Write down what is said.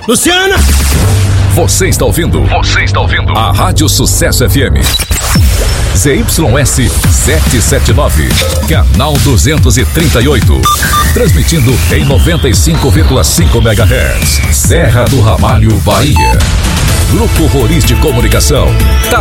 Luciana! Você está ouvindo a Rádio Sucesso FM. ZYS 779, canal 238. Transmitindo em 95,5 MHz. Serra do Ramalho, Bahia. Grupo Roriz de Comunicação.